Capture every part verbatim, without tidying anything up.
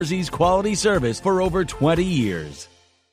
Jersey's quality service for over twenty years.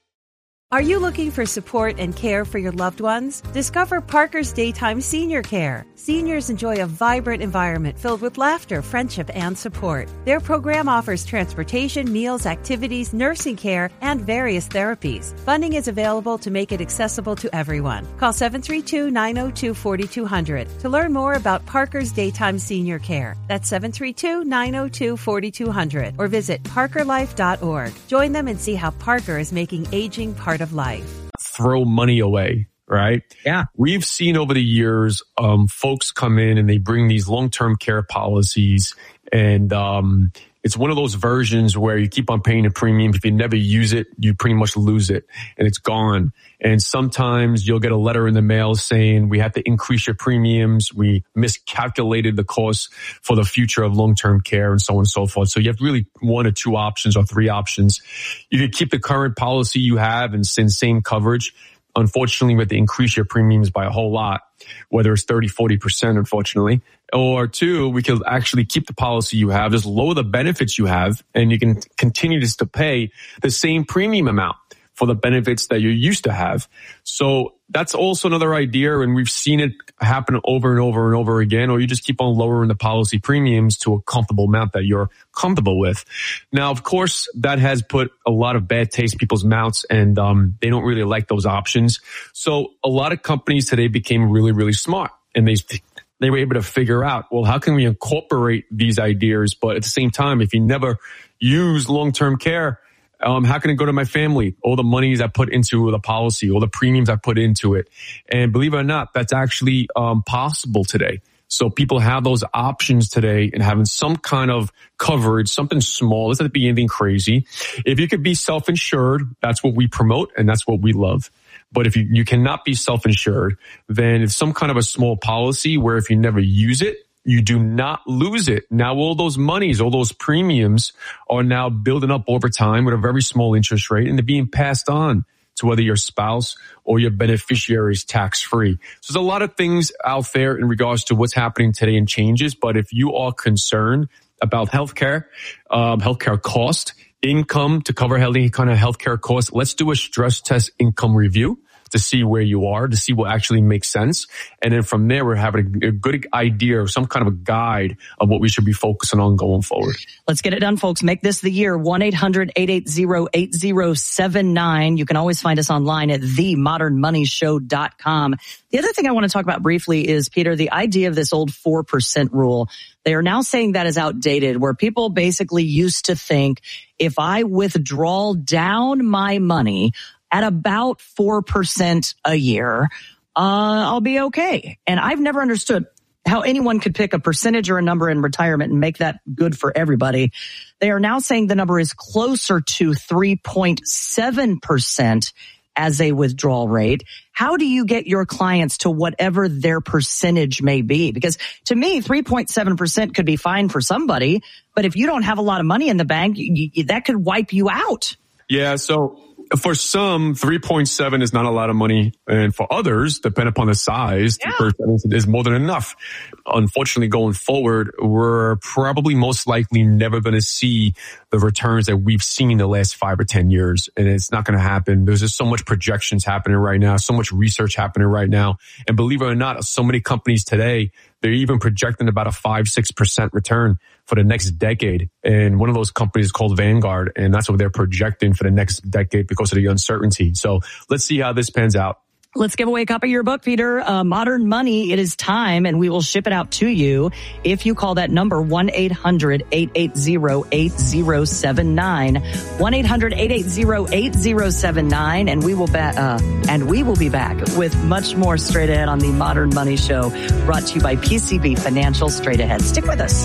Are you looking for support and care for your loved ones? Discover Parker's Daytime Senior Care. Seniors enjoy a vibrant environment filled with laughter, friendship, and support. Their program offers transportation, meals, activities, nursing care, and various therapies. Funding is available to make it accessible to everyone. Call seven three two, nine zero two, four two zero zero to learn more about Parker's Daytime Senior Care. That's seven three two, nine zero two, four two zero zero or visit parker life dot org. Join them and see how Parker is making aging part of life. Throw money away, right? Yeah. We've seen over the years, um, folks come in and they bring these long-term care policies, and um, it's one of those versions where you keep on paying a premium. If you never use it, you pretty much lose it and it's gone. And sometimes you'll get a letter in the mail saying we have to increase your premiums. We miscalculated the cost for the future of long-term care and so on and so forth. So you have really one or two options or three options. You could keep the current policy you have and send same coverage. Unfortunately, we have to increase your premiums by a whole lot, whether it's thirty, forty percent, unfortunately. Or two, we could actually keep the policy you have, just lower the benefits you have, and you can continue just to pay the same premium amount for the benefits that you used to have. So that's also another idea, and we've seen it happen over and over and over again, or you just keep on lowering the policy premiums to a comfortable amount that you're comfortable with. Now, of course, that has put a lot of bad taste in people's mouths, and um, they don't really like those options. So a lot of companies today became really, really smart, and they they were able to figure out, well, how can we incorporate these ideas? But at the same time, if you never use long-term care, Um, how can it go to my family? All the monies I put into the policy, all the premiums I put into it. And believe it or not, that's actually um, possible today. So people have those options today and having some kind of coverage, something small. It doesn't have to be anything crazy. If you could be self-insured, that's what we promote and that's what we love. But if you, you cannot be self-insured, then it's some kind of a small policy where if you never use it, you do not lose it. Now, all those monies, all those premiums are now building up over time with a very small interest rate, and they're being passed on to whether your spouse or your beneficiary is tax-free. So there's a lot of things out there in regards to what's happening today and changes. But if you are concerned about healthcare, um, healthcare cost, income to cover any kind of healthcare costs, let's do a stress test income review to see where you are, to see what actually makes sense. And then from there, we're having a good idea or some kind of a guide of what we should be focusing on going forward. Let's get it done, folks. Make this the year. one eight hundred, eight eight zero, eight zero seven nine. You can always find us online at the modern money show dot com. The other thing I want to talk about briefly is, Peter, the idea of this old four percent rule. They are now saying that is outdated, where people basically used to think if I withdraw down my money at about four percent a year, uh, I'll be okay. And I've never understood how anyone could pick a percentage or a number in retirement and make that good for everybody. They are now saying the number is closer to three point seven percent as a withdrawal rate. How do you get your clients to whatever their percentage may be? Because to me, three point seven percent could be fine for somebody, but if you don't have a lot of money in the bank, you, you, that could wipe you out. Yeah, so for some, three point seven is not a lot of money. And for others, depending upon the size, yeah. three percent is more than enough. Unfortunately, going forward, we're probably most likely never going to see the returns that we've seen in the last five or ten years. And it's not going to happen. There's just so much projections happening right now, so much research happening right now. And believe it or not, so many companies today, they're even projecting about a five, six percent return for the next decade. And one of those companies is called Vanguard, and that's what they're projecting for the next decade because of the uncertainty. So let's see how this pans out. Let's give away a copy of your book, Peter. Uh, Modern Money, it is time, and we will ship it out to you if you call that number, one eight hundred, eight eight zero, eight zero seven nine. one eight hundred, eight eight zero, eight zero seven nine, and we will ba- uh, and we will be back with much more straight ahead on the Modern Money Show, brought to you by P C B Financial. Straight ahead. Stick with us.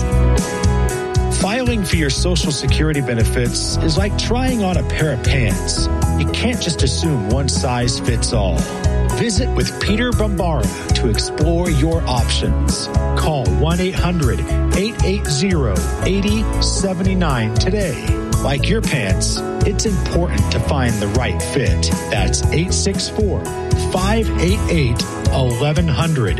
Filing for your Social Security benefits is like trying on a pair of pants. You can't just assume one size fits all. Visit with Peter Bombara to explore your options. Call one eight hundred, eight eight zero, eight zero seven nine today. Like your pants, it's important to find the right fit. That's eight six four, five eight eight, eleven hundred.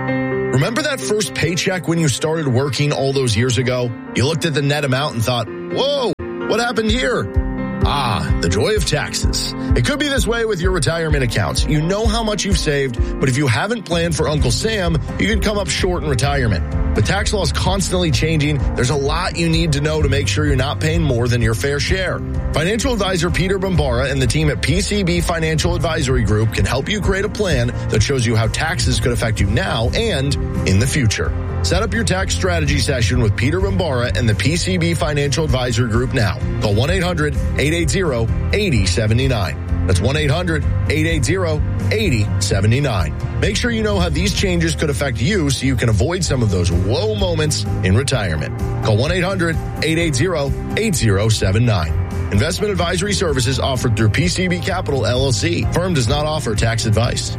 Remember that first paycheck when you started working all those years ago? You looked at the net amount and thought, Whoa, what happened here? Ah, the joy of taxes. It could be this way with your retirement accounts. You know how much you've saved, but if you haven't planned for Uncle Sam, you can come up short in retirement. With tax laws constantly changing, there's a lot you need to know to make sure you're not paying more than your fair share. Financial advisor Peter Bombara and the team at P C B Financial Advisory Group can help you create a plan that shows you how taxes could affect you now and in the future. Set up your tax strategy session with Peter Bombara and the P C B Financial Advisory Group now. Call one eight hundred eight eight zero eight zero seven nine. That's one eight hundred eight eight zero eight zero seven nine. Make sure you know how these changes could affect you so you can avoid some of those whoa moments in retirement. Call one eight hundred eight eight zero eight zero seven nine. Investment advisory services offered through P C B Capital, L L C. Firm does not offer tax advice.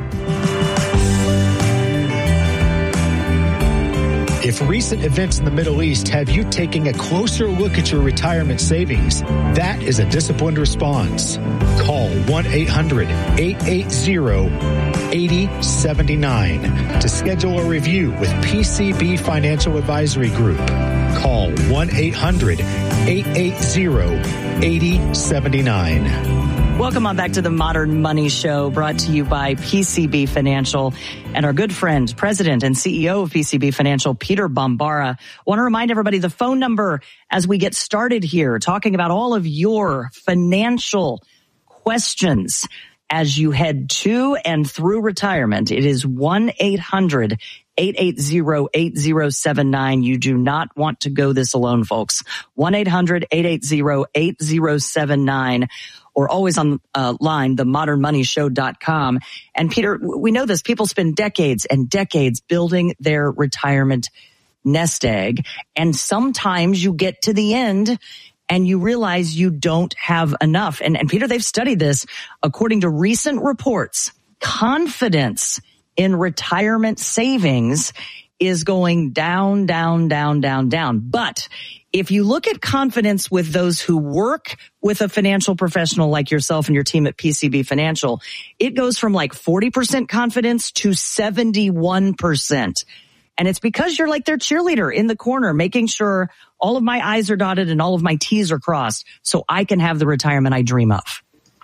If recent events in the Middle East have you taking a closer look at your retirement savings, that is a disciplined response. Call one eight hundred eight eight zero eight zero seven nine to schedule a review with P C B Financial Advisory Group. Call one eight hundred eight eight zero eight zero seven nine. Welcome on back to the Modern Money Show, brought to you by P C B Financial and our good friend, President and C E O of P C B Financial, Peter Bombara. I want to remind everybody the phone number as we get started here, talking about all of your financial questions as you head to and through retirement. It is one eight hundred eight eight zero eight zero seven nine. You do not want to go this alone, folks. one eight hundred eight eight zero eight zero seven nine. Or always on uh, line, the modern money show dot com. And Peter, we know this. People spend decades and decades building their retirement nest egg. And sometimes you get to the end and you realize you don't have enough. And, and Peter, they've studied this. According to recent reports, confidence in retirement savings is going down, down, down, down, down. But if you look at confidence with those who work with a financial professional like yourself and your team at P C B Financial, it goes from like forty percent confidence to seventy-one percent. And it's because you're like their cheerleader in the corner, making sure all of my I's are dotted and all of my T's are crossed so I can have the retirement I dream of.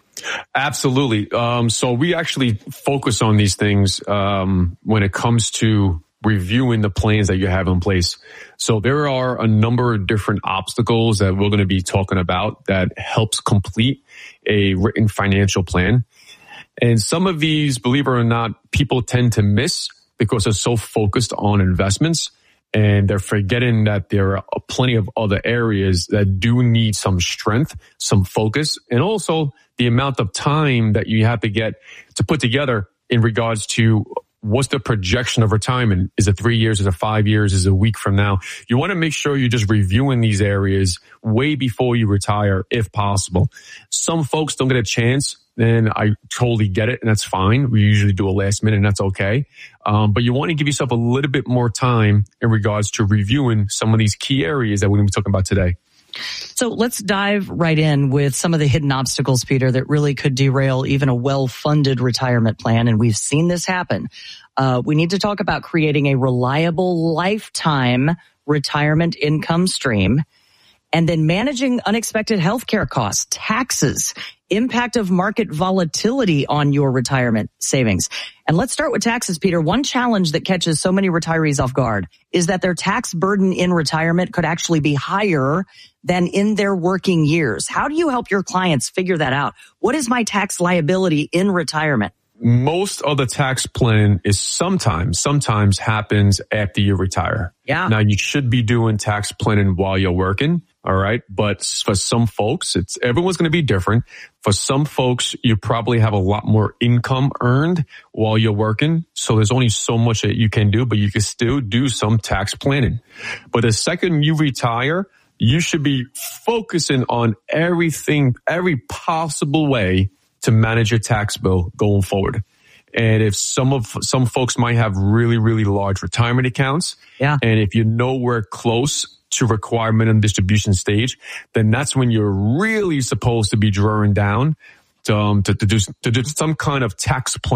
Absolutely. Um, so we actually focus on these things um, when it comes to reviewing the plans that you have in place. So there are a number of different obstacles that we're going to be talking about that helps complete a written financial plan. And some of these, believe it or not, people tend to miss because they're so focused on investments and they're forgetting that there are plenty of other areas that do need some strength, some focus, and also the amount of time that you have to get to put together in regards to what's the projection of retirement? Is it three years? Is it five years? Is it a week from now? You want to make sure you're just reviewing these areas way before you retire, if possible. Some folks don't get a chance, and I totally get it, and that's fine. We usually do a last minute, and that's okay. Um, but you want to give yourself a little bit more time in regards to reviewing some of these key areas that we're going to be talking about today. So let's dive right in with some of the hidden obstacles, Peter, that really could derail even a well-funded retirement plan. And we've seen this happen. Uh, we need to talk about creating a reliable lifetime retirement income stream, and then managing unexpected healthcare costs, taxes, impact of market volatility on your retirement savings. And let's start with taxes, Peter. One challenge that catches so many retirees off guard is that their tax burden in retirement could actually be higher than in their working years. How do you help your clients figure that out? What is my tax liability in retirement? Most of the tax plan is sometimes, sometimes happens after you retire. Yeah. Now you should be doing tax planning while you're working. All right. But for some folks, it's everyone's going to be different. For some folks, you probably have a lot more income earned while you're working. So there's only so much that you can do, but you can still do some tax planning. But the second you retire, you should be focusing on everything, every possible way to manage your tax bill going forward. And if some of, some folks might have really, really large retirement accounts. Yeah. And if you're nowhere close to require minimum distribution stage, then that's when you're really supposed to be drawing down to, um, to, to do, to do some kind of tax plan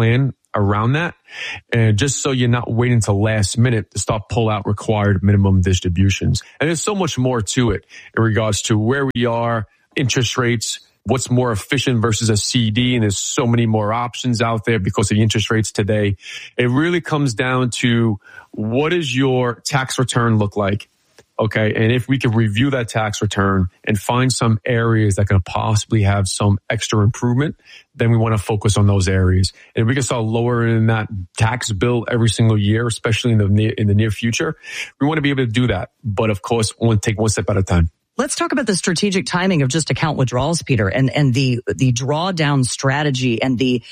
around that. And just so you're not waiting until last minute to start pull out required minimum distributions. And there's so much more to it in regards to where we are, interest rates, what's more efficient versus a C D. And there's so many more options out there because of the interest rates today. It really comes down to what does your tax return look like? Okay. And if we can review that tax return and find some areas that can possibly have some extra improvement, then we want to focus on those areas. And if we can start lowering that tax bill every single year, especially in the near, in the near future, we want to be able to do that. But of course, we want to take one step at a time. Let's talk about the strategic timing of just account withdrawals, Peter, and, and the, the drawdown strategy and the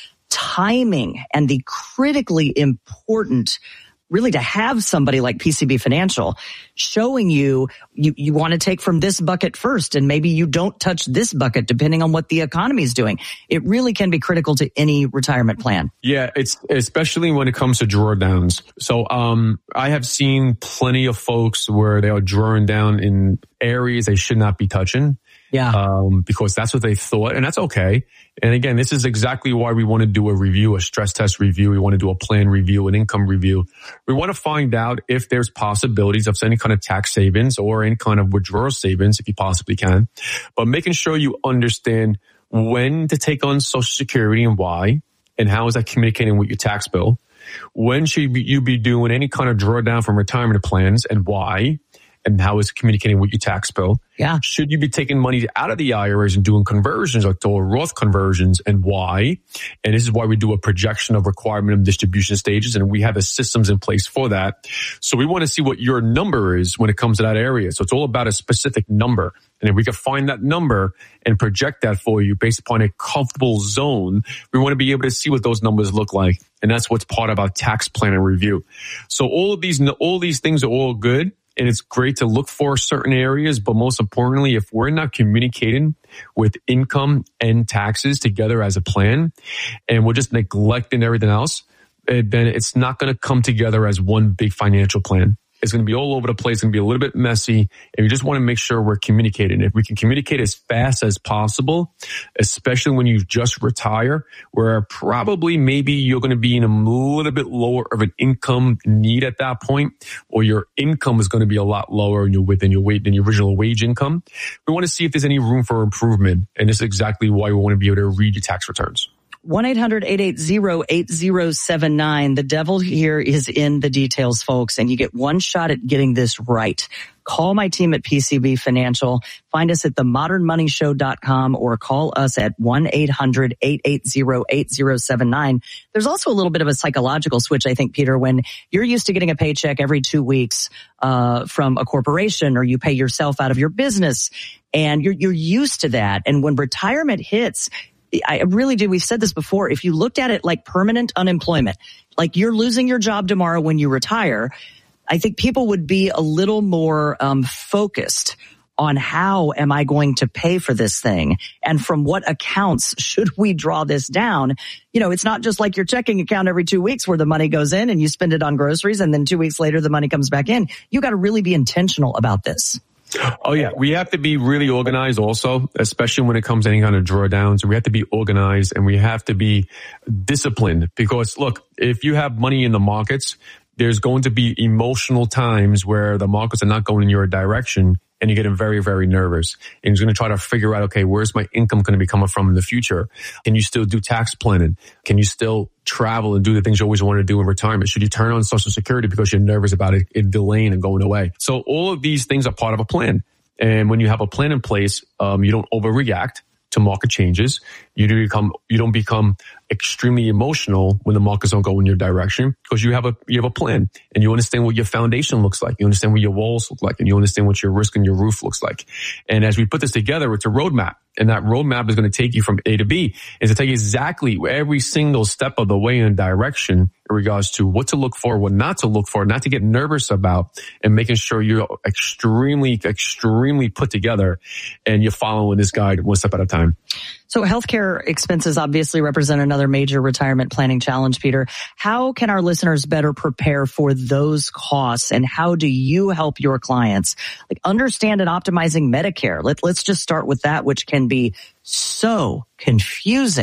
timing and the critically important really to have somebody like P C B Financial showing you, you, you want to take from this bucket first, and maybe you don't touch this bucket depending on what the economy is doing. It really can be critical to any retirement plan. Yeah, it's especially when it comes to drawdowns. So um, I have seen plenty of folks where they are drawing down in areas they should not be touching. Yeah. Um, because that's what they thought, and that's okay. And again, this is exactly why we want to do a review, a stress test review. We want to do a plan review, an income review. We want to find out if there's possibilities of any kind of tax savings or any kind of withdrawal savings if you possibly can. But making sure you understand when to take on Social Security and why, and how is that communicating with your tax bill. When should you be doing any kind of drawdown from retirement plans and why? And how is it communicating with your tax bill? Yeah. Should you be taking money out of the I R As and doing conversions or to Roth conversions, and why? And this is why we do a projection of required minimum distribution stages, and we have the systems in place for that. So we want to see what your number is when it comes to that area. So it's all about a specific number. And if we can find that number and project that for you based upon a comfortable zone, we want to be able to see what those numbers look like. And that's what's part of our tax plan and review. So all of these, all these things are all good. And it's great to look for certain areas, but most importantly, if we're not communicating with income and taxes together as a plan, and we're just neglecting everything else, then it's not going to come together as one big financial plan. It's going to be all over the place. It's going to be a little bit messy. And we just want to make sure we're communicating. If we can communicate as fast as possible, especially when you just retire, where probably maybe you're going to be in a little bit lower of an income need at that point, or your income is going to be a lot lower than your, than your, than your original wage income. We want to see if there's any room for improvement. And this is exactly why we want to be able to read your tax returns. one eight hundred eight eight zero eight zero seven nine. The devil here is in the details, folks, and you get one shot at getting this right. Call my team at P C B Financial. Find us at the modern money show dot com or call us at one eight hundred eight eight zero eight zero seven nine. There's also a little bit of a psychological switch, I think, Peter, when you're used to getting a paycheck every two weeks uh from a corporation, or you pay yourself out of your business, and you're you're used to that. And when retirement hits, I really do. We've said this before. If you looked at it like permanent unemployment, like you're losing your job tomorrow when you retire, I think people would be a little more um, focused on how am I going to pay for this thing, and from what accounts should we draw this down. You know, it's not just like your checking account every two weeks where the money goes in and you spend it on groceries, and then two weeks later the money comes back in. You got to really be intentional about this. Oh, yeah. We have to be really organized also, especially when it comes to any kind of drawdowns. We have to be organized, and we have to be disciplined, because, look, if you have money in the markets, there's going to be emotional times where the markets are not going in your direction, and you're getting very, very nervous. And you're going to try to figure out, okay, where's my income going to be coming from in the future? Can you still do tax planning? Can you still travel and do the things you always wanted to do in retirement? Should you turn on Social Security because you're nervous about it, it delaying and going away? So all of these things are part of a plan. And when you have a plan in place, um, you don't overreact to market changes. You do become, you don't become extremely emotional when the markets don't go in your direction, because you have a, you have a plan, and you understand what your foundation looks like. You understand what your walls look like, and you understand what your risk and your roof looks like. And as we put this together, it's a roadmap. And that roadmap is going to take you from A to B. It's to take you exactly every single step of the way in a direction in regards to what to look for, what not to look for, not to get nervous about, and making sure you're extremely, extremely put together and you're following this guide one step at a time. So healthcare expenses obviously represent another major retirement planning challenge, Peter. How can our listeners better prepare for those costs, and how do you help your clients like understand and optimizing Medicare? Let, let's just start with that, which can be so confusing.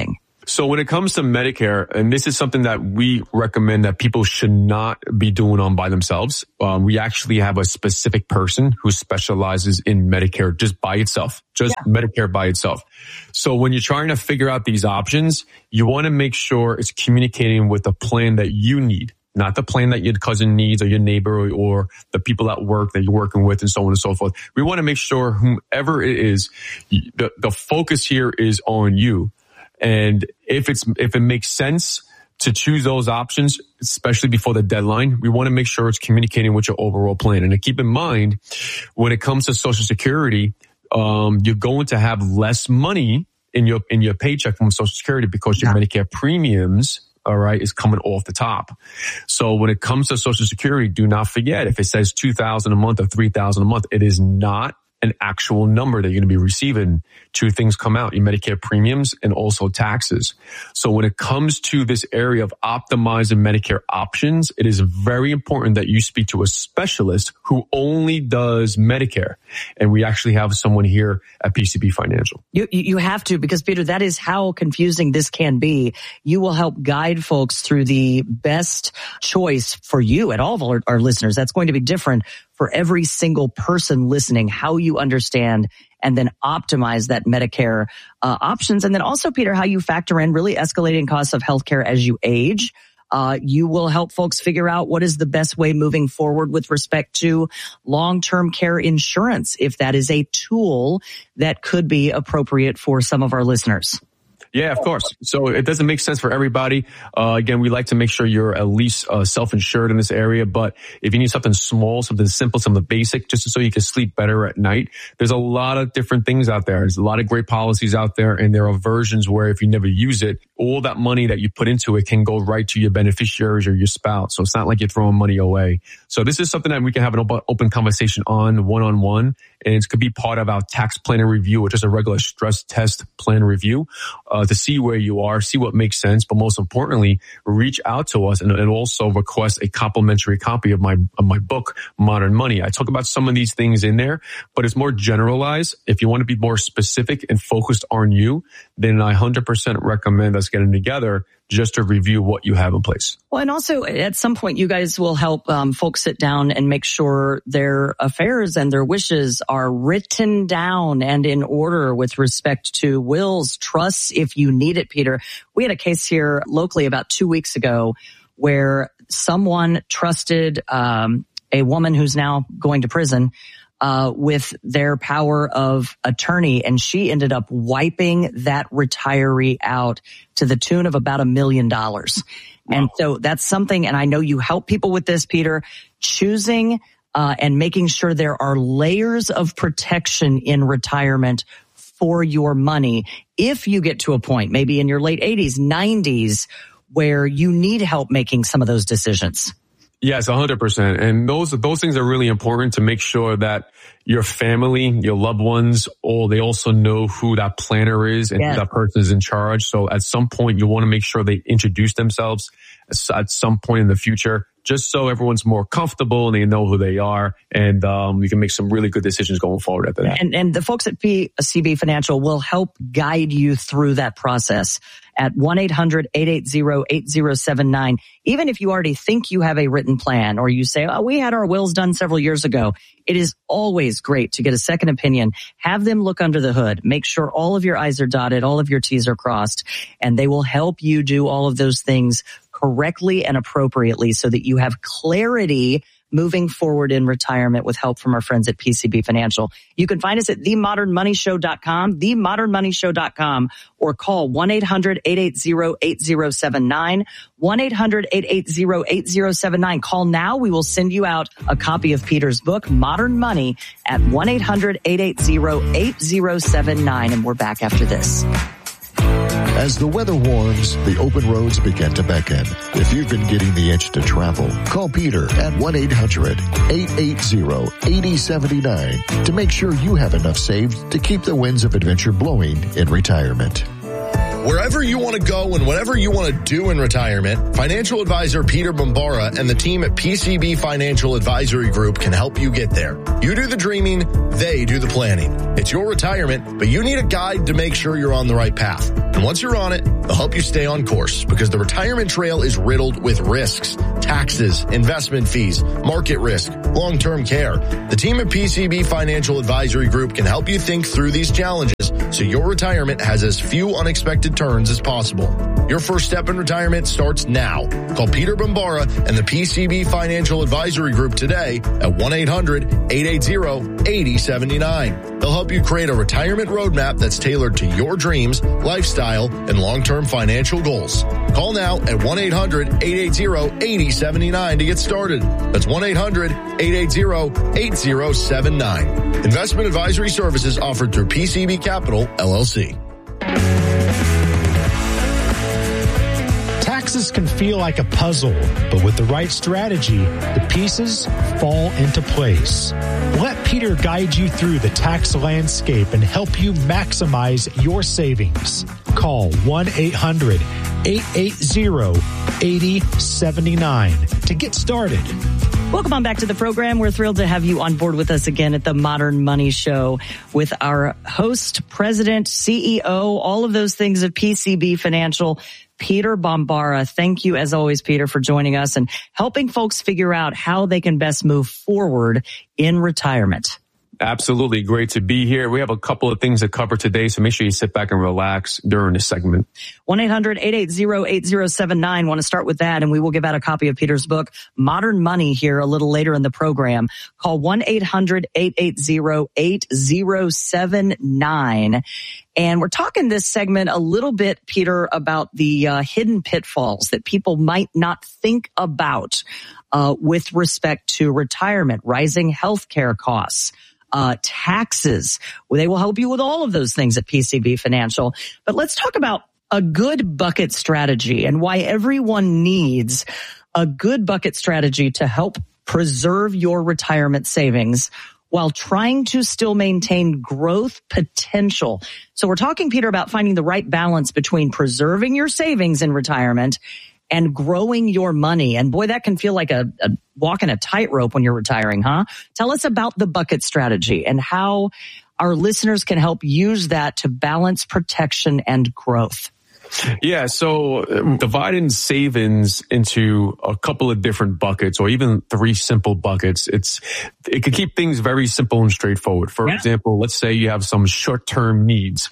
So when it comes to Medicare, and this is something that we recommend that people should not be doing on by themselves. Um, we actually have a specific person who specializes in Medicare just by itself, just yeah. Medicare by itself. So when you're trying to figure out these options, you want to make sure it's communicating with the plan that you need, not the plan that your cousin needs or your neighbor or, or the people at work that you're working with and so on and so forth. We want to make sure whomever it is, the, the focus here is on you. And if it's, if it makes sense to choose those options, especially before the deadline, we want to make sure it's communicating with your overall plan. And to keep in mind, when it comes to Social Security, um, you're going to have less money in your, in your paycheck from Social Security because your yeah. Medicare premiums, all right, is coming off the top. So when it comes to Social Security, do not forget, if it says two thousand dollars a month or three thousand dollars a month, it is not an actual number that you're going to be receiving. Two things come out, your Medicare premiums and also taxes. So when it comes to this area of optimizing Medicare options, it is very important that you speak to a specialist who only does Medicare. And we actually have someone here at P C B Financial. You, you have to, because Peter, that is how confusing this can be. You will help guide folks through the best choice for you and all of our, our listeners. That's going to be different for every single person listening, how you understand and then optimize that Medicare uh, options. And then also, Peter, how you factor in really escalating costs of healthcare as you age. Uh, you will help folks figure out what is the best way moving forward with respect to long-term care insurance, if that is a tool that could be appropriate for some of our listeners. Yeah, of course. So it doesn't make sense for everybody. Uh, again, we like to make sure you're at least uh, self-insured in this area. But if you need something small, something simple, something basic, just so you can sleep better at night, there's a lot of different things out there. There's a lot of great policies out there. And there are versions where if you never use it, all that money that you put into it can go right to your beneficiaries or your spouse. So it's not like you're throwing money away. So this is something that we can have an open, open conversation on one-on-one. And it could be part of our tax planning review, which is a regular stress test plan review, uh, to see where you are, see what makes sense. But most importantly, reach out to us and, and also request a complimentary copy of my, of my book, Modern Money. I talk about some of these things in there, but it's more generalized. If you want to be more specific and focused on you, then I one hundred percent recommend us getting together just to review what you have in place. Well, and also at some point, you guys will help um, folks sit down and make sure their affairs and their wishes are written down and in order with respect to wills, trusts, if you need it, Peter. We had a case here locally about two weeks ago where someone trusted um, a woman who's now going to prison Uh, with their power of attorney, and she ended up wiping that retiree out to the tune of about a million dollars. Wow. And so that's something, and I know you help people with this, Peter, choosing uh, and making sure there are layers of protection in retirement for your money. If you get to a point, maybe in your late eighties, nineties, where you need help making some of those decisions. Yes, one hundred percent. And those those things are really important to make sure that your family, your loved ones, all they also know who that planner is and yes. who that person is in charge. So at some point, you want to make sure they introduce themselves at some point in the future, just so everyone's more comfortable and they know who they are, and um, we can make some really good decisions going forward after that. And, and the folks at P C B Financial will help guide you through that process at one eight hundred eight eight zero eight zero seven nine. Even if you already think you have a written plan or you say, oh, we had our wills done several years ago, it is always great to get a second opinion. Have them look under the hood. Make sure all of your I's are dotted, all of your T's are crossed, and they will help you do all of those things correctly and appropriately so that you have clarity moving forward in retirement with help from our friends at P C B Financial. You can find us at the modern money show dot com, the modern money show dot com, or call one eight hundred eight eight zero eight zero seven nine, one eight hundred eight eight zero eight zero seven nine. Call now. We will send you out a copy of Peter's book, Modern Money, at one eight hundred eight eight zero eight zero seven nine. And we're back after this. As the weather warms, the open roads begin to beckon. If you've been getting the itch to travel, call Peter at one eight hundred eight eight zero eight zero seven nine to make sure you have enough saved to keep the winds of adventure blowing in retirement. wherever you want to go and whatever you want to do in retirement, financial advisor Peter Bombara and the team at P C B Financial Advisory Group can help you get there. You do the dreaming, they do the planning. It's your retirement, but you need a guide to make sure you're on the right path. And once you're on it, they'll help you stay on course because the retirement trail is riddled with risks, taxes, investment fees, market risk, long-term care. The team at P C B Financial Advisory Group can help you think through these challenges so your retirement has as few unexpected turns as possible. Your first step in retirement starts now. Call Peter Bombara and the P C B Financial Advisory Group today at one eight hundred eight eight zero eight zero seven nine. They'll help you create a retirement roadmap that's tailored to your dreams, lifestyle, and long-term financial goals. Call now at one eight hundred eight eight zero eight zero seven nine to get started. That's one eight hundred eight eight zero eight zero seven nine. Investment advisory services offered through P C B Capital, L L C. Taxes can feel like a puzzle, but with the right strategy, the pieces fall into place. Let Peter guide you through the tax landscape and help you maximize your savings. Call one eight hundred eight eight zero eight zero seven nine to get started. Welcome on back to the program. We're thrilled to have you on board with us again at the Modern Money Show with our host, president, C E O, all of those things at P C B Financial, Peter Bombara. Thank you, as always, Peter, for joining us and helping folks figure out how they can best move forward in retirement. Absolutely. Great to be here. We have a couple of things to cover today, so make sure you sit back and relax during this segment. one eight hundred eight eight zero eight zero seven nine. Want to start with that, and we will give out a copy of Peter's book, Modern Money, here a little later in the program. Call one eight hundred eight eight zero eight zero seven nine. And we're talking this segment a little bit, Peter, about the uh, hidden pitfalls that people might not think about uh, with respect to retirement, rising healthcare costs, Uh, taxes. Well, they will help you with all of those things at P C B Financial. But let's talk about a good bucket strategy and why everyone needs a good bucket strategy to help preserve your retirement savings while trying to still maintain growth potential. So we're talking, Peter, about finding the right balance between preserving your savings in retirement and growing your money. And boy, that can feel like a, a walking a tightrope when you're retiring, huh? Tell us about the bucket strategy and how our listeners can help use that to balance protection and growth. Yeah, so um, dividing savings into a couple of different buckets or even three simple buckets, it's it can keep things very simple and straightforward. For yeah. example, let's say you have some short-term needs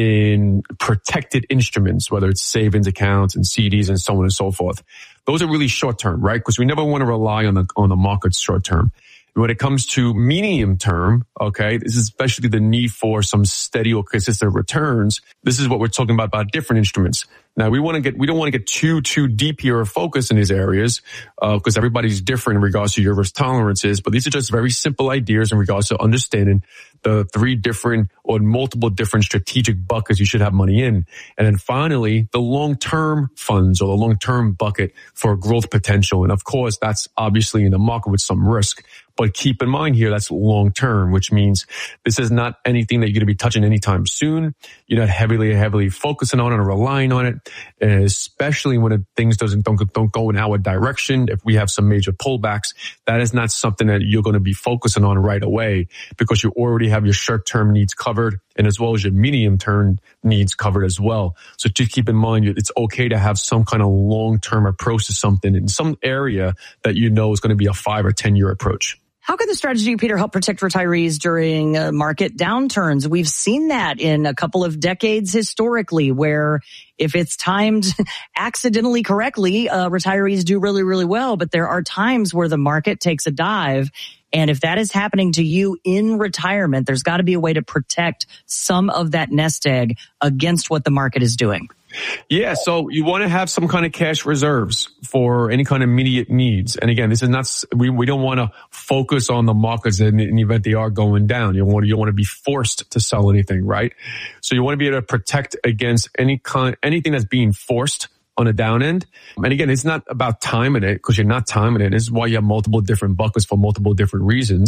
in protected instruments, whether it's savings accounts and C Ds and so on and so forth. Those are really short-term, right? Because we never want to rely on the on the markets short-term. When it comes to medium term, okay, this is especially the need for some steady or consistent returns. This is what we're talking about, about different instruments. Now, we want to get, we don't want to get too, too deep here or focus in these areas, uh, because everybody's different in regards to your risk tolerances. But these are just very simple ideas in regards to understanding the three different or multiple different strategic buckets you should have money in. And then finally, the long-term funds or the long-term bucket for growth potential. And of course, that's obviously in the market with some risk. But keep in mind here, that's long-term, which means this is not anything that you're going to be touching anytime soon. You're not heavily, heavily focusing on it or relying on it, and especially when it, things doesn't don't, don't go in our direction. If we have some major pullbacks, that is not something that you're going to be focusing on right away because you already have your short-term needs covered and as well as your medium-term needs covered as well. So just keep in mind, it's okay to have some kind of long-term approach to something in some area that you know is going to be a five or ten-year approach. How can the strategy, Peter, help protect retirees during uh, market downturns? We've seen that in a couple of decades historically, where if it's timed accidentally correctly, uh, retirees do really, really well. But there are times where the market takes a dive. And if that is happening to you in retirement, there's got to be a way to protect some of that nest egg against what the market is doing. Yeah, so you want to have some kind of cash reserves for any kind of immediate needs. And again, this is not, we, we don't want to focus on the markets in the, in the event they are going down. You want, you don't want to be forced to sell anything, right? So you want to be able to protect against any kind, anything that's being forced on a down end. And again, it's not about timing it because you're not timing it. This is why you have multiple different buckets for multiple different reasons.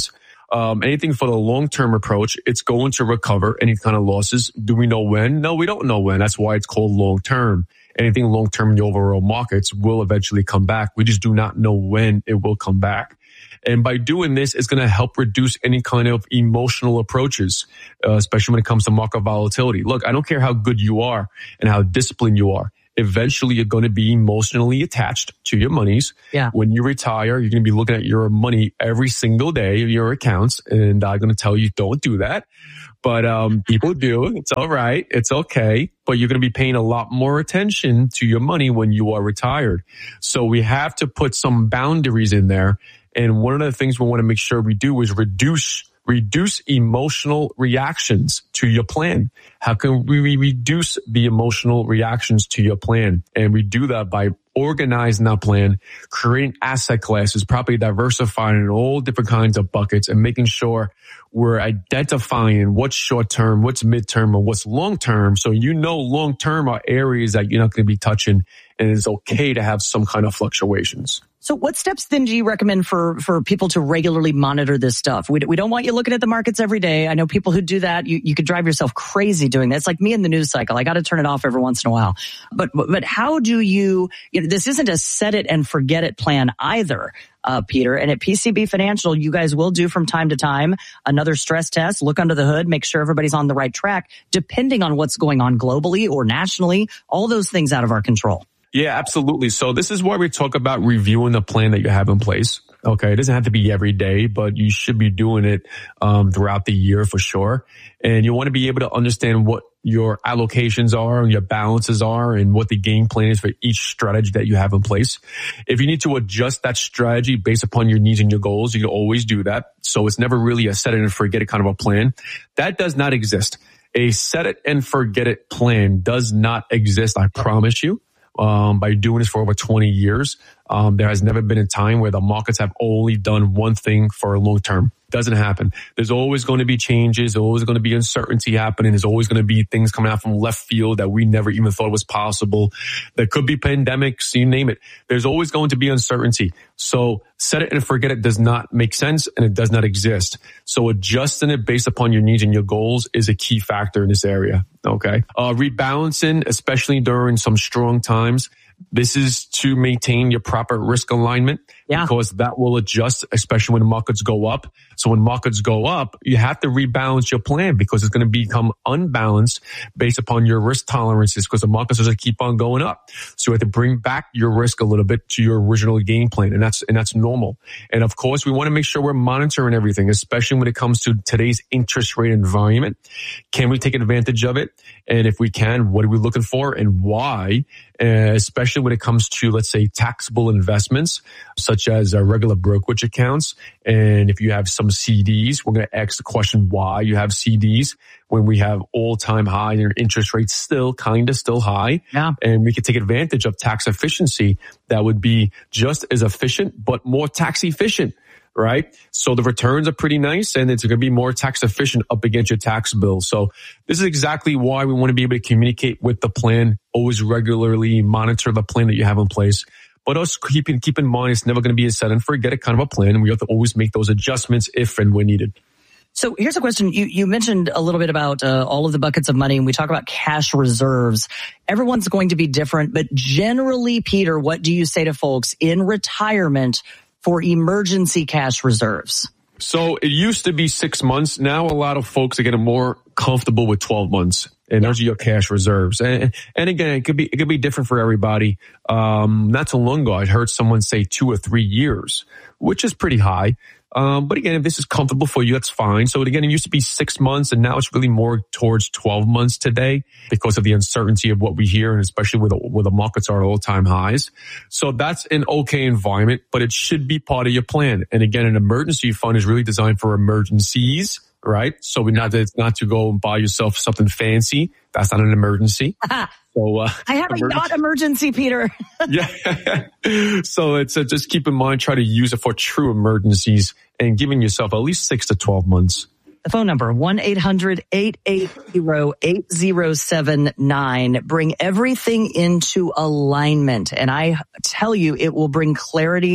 Um, anything for the long-term approach, it's going to recover any kind of losses. Do we know when? No, we don't know when. That's why it's called long-term. Anything long-term in the overall markets will eventually come back. We just do not know when it will come back. And by doing this, it's going to help reduce any kind of emotional approaches, uh, especially when it comes to market volatility. Look, I don't care how good you are and how disciplined you are. Eventually, you're going to be emotionally attached to your monies. Yeah. When you retire, you're going to be looking at your money every single day, your accounts, and I'm going to tell you don't do that. But um people do. It's all right. It's okay. But you're going to be paying a lot more attention to your money when you are retired. So we have to put some boundaries in there. And one of the things we want to make sure we do is reduce reduce emotional reactions to your plan. How can we reduce the emotional reactions to your plan? And we do that by organizing that plan, creating asset classes, properly diversifying in all different kinds of buckets, and making sure we're identifying what's short-term, what's mid-term, and what's long-term. So you know long-term are areas that you're not going to be touching, and it's okay to have some kind of fluctuations. So what steps then do you recommend for, for people to regularly monitor this stuff? We, we don't want you looking at the markets every day. I know people who do that. You, you could drive yourself crazy doing that. It's like me in the news cycle. I got to turn it off every once in a while. But, but, but how do you, you know, this isn't a set it and forget it plan either, uh, Peter. And at P C B Financial, you guys will do from time to time another stress test, look under the hood, make sure everybody's on the right track, depending on what's going on globally or nationally, all those things out of our control. Yeah, absolutely. So this is why we talk about reviewing the plan that you have in place. Okay. It doesn't have to be every day, but you should be doing it um, throughout the year for sure. And you want to be able to understand what your allocations are and your balances are and what the game plan is for each strategy that you have in place. If you need to adjust that strategy based upon your needs and your goals, you can always do that. So it's never really a set it and forget it kind of a plan. That does not exist. A set it and forget it plan does not exist. I promise you. Um, by doing this for over twenty years, um, there has never been a time where the markets have only done one thing for a long term. Doesn't happen. There's always going to be changes. There's always going to be uncertainty happening. There's always going to be things coming out from left field that we never even thought was possible. There could be pandemics, you name it. There's always going to be uncertainty. So set it and forget it does not make sense, and it does not exist. So adjusting it based upon your needs and your goals is a key factor in this area. Okay. Uh, rebalancing, especially during some strong times. This is to maintain your proper risk alignment, yeah, because that will adjust, especially when the markets go up. So when markets go up, you have to rebalance your plan because it's going to become unbalanced based upon your risk tolerances because the markets are going to keep on going up. So you have to bring back your risk a little bit to your original game plan, and that's and that's normal. And of course, we want to make sure we're monitoring everything, especially when it comes to today's interest rate environment. Can we take advantage of it? And if we can, what are we looking for and why? Uh, especially when it comes to, let's say, taxable investments, such as uh, regular brokerage accounts. And if you have some C Ds, we're going to ask the question why you have C Ds when we have all-time high and your interest rates still kind of still high. Yeah. And we can take advantage of tax efficiency that would be just as efficient, but more tax efficient. Right? So the returns are pretty nice and it's going to be more tax efficient up against your tax bill. So this is exactly why we want to be able to communicate with the plan, always regularly monitor the plan that you have in place. But also keep in, keep in mind, it's never going to be a set and forget it kind of a plan. And we have to always make those adjustments if and when needed. So here's a question. You, you mentioned a little bit about uh, all of the buckets of money, and we talk about cash reserves. Everyone's going to be different, but generally, Peter, what do you say to folks in retirement for emergency cash reserves? So it used to be six months. Now a lot of folks are getting more comfortable with twelve months. And those are your cash reserves. And, and again, it could be, it could be different for everybody. Um, not too long ago, I heard someone say two or three years, which is pretty high. Um, but again, if this is comfortable for you, that's fine. So again, it used to be six months and now it's really more towards twelve months today because of the uncertainty of what we hear, and especially where the, where the markets are at all time highs. So that's an okay environment, but it should be part of your plan. And again, an emergency fund is really designed for emergencies, right? So we not, it's not to go and buy yourself something fancy. That's not an emergency. So, uh, I have a yacht emergency, Peter. Yeah. So it's uh, just keep in mind, try to use it for true emergencies and giving yourself at least six to twelve months. The phone number, one eight hundred eight eight zero eight zero seven nine. Bring everything into alignment. And I tell you, it will bring clarity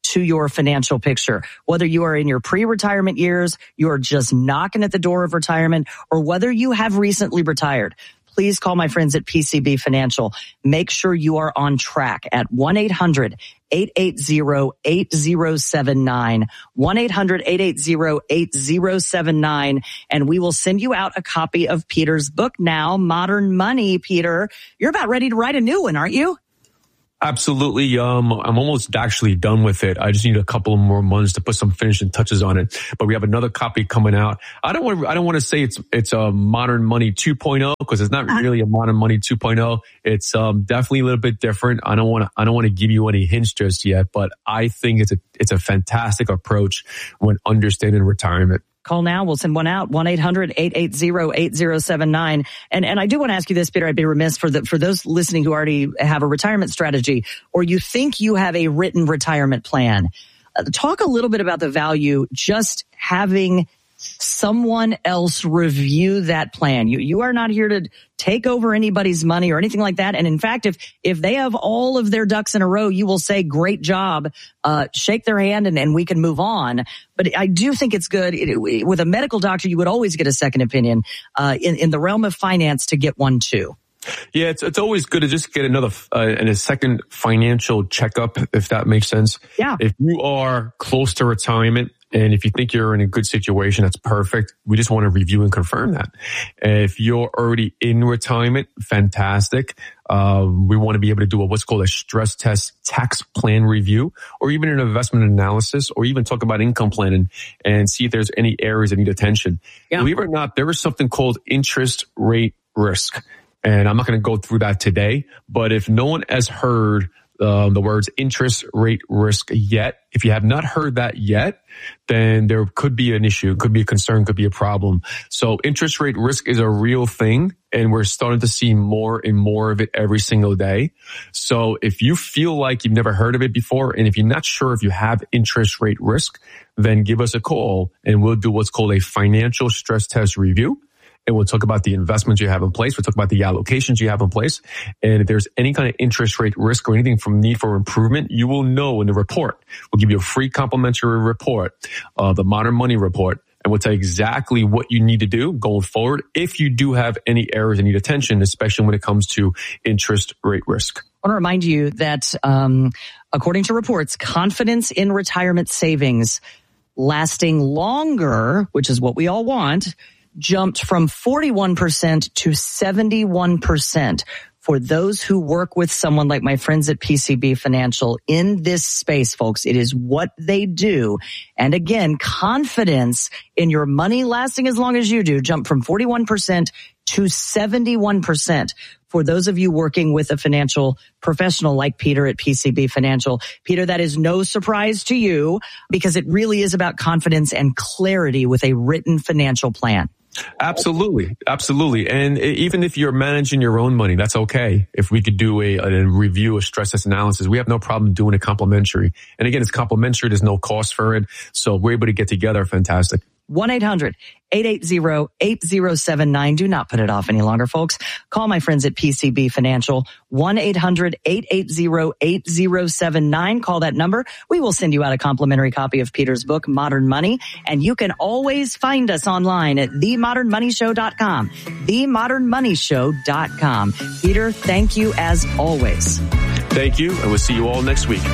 to your financial picture. Whether you are in your pre-retirement years, you are just knocking at the door of retirement, or whether you have recently retired, please call my friends at P C B Financial. Make sure you are on track at one eight hundred eight eight zero eight zero seven nine, one eight hundred eight eight zero eight zero seven nine, and we will send you out a copy of Peter's book now, Modern Money. Peter, you're about ready to write a new one, aren't you? Absolutely. Um, I'm almost actually done with it. I just need a couple of more months to put some finishing touches on it. But we have another copy coming out. I don't want. I don't want to say it's it's a Modern Money two point oh because it's not really a Modern Money two point oh. It's um definitely a little bit different. I don't want to. I don't want to give you any hints just yet. But I think it's a it's a fantastic approach when understanding retirement. Call now. We'll send one out. one eight hundred eight eight zero eight zero seven nine. And, and I do want to ask you this, Peter. I'd be remiss for the, for those listening who already have a retirement strategy, or you think you have a written retirement plan. Uh, talk a little bit about the value just having someone else review that plan. You, you are not here to take over anybody's money or anything like that. And in fact, if, if they have all of their ducks in a row, you will say, great job, uh, shake their hand and, and we can move on. But I do think it's good. It, with a medical doctor, you would always get a second opinion, uh, in, in the realm of finance to get one too. Yeah, it's it's always good to just get another uh, and a second financial checkup, if that makes sense. Yeah. If you are close to retirement and if you think you're in a good situation, that's perfect. We just want to review and confirm that. If you're already in retirement, fantastic. Uh, we want to be able to do a, what's called a stress test tax plan review, or even an investment analysis, or even talk about income planning and see if there's any areas that need attention. Yeah. Believe it or not, there is something called interest rate risk. And I'm not going to go through that today, but if no one has heard uh, the words interest rate risk yet, if you have not heard that yet, then there could be an issue, could be a concern, could be a problem. So interest rate risk is a real thing, and we're starting to see more and more of it every single day. So if you feel like you've never heard of it before, and if you're not sure if you have interest rate risk, then give us a call and we'll do what's called a financial stress test review. And we'll talk about the investments you have in place. We'll talk about the allocations you have in place. And if there's any kind of interest rate risk or anything from need for improvement, you will know in the report. We'll give you a free complimentary report, uh, the Modern Money Report. And we'll tell you exactly what you need to do going forward if you do have any errors that need attention, especially when it comes to interest rate risk. I want to remind you that, um, according to reports, confidence in retirement savings lasting longer, which is what we all want, jumped from forty-one percent to seventy-one percent for those who work with someone like my friends at P C B Financial in this space, folks. It is what they do. And again, confidence in your money lasting as long as you do jumped from forty-one percent to seventy-one percent for those of you working with a financial professional like Peter at P C B Financial. Peter, that is no surprise to you because it really is about confidence and clarity with a written financial plan. Absolutely. Absolutely. And even if you're managing your own money, that's okay. If we could do a, a review, a stress test analysis, we have no problem doing it complimentary. And again, it's complimentary. There's no cost for it. So we're able to get together. Fantastic. one eight hundred eight eight zero eight zero seven nine. Do not put it off any longer, folks. Call my friends at P C B Financial, one eight hundred eight eight zero eight zero seven nine. Call that number. We will send you out a complimentary copy of Peter's book, Modern Money. And you can always find us online at the modern money show dot com, the modern money show dot com. Peter, thank you as always. Thank you, and we'll see you all next week.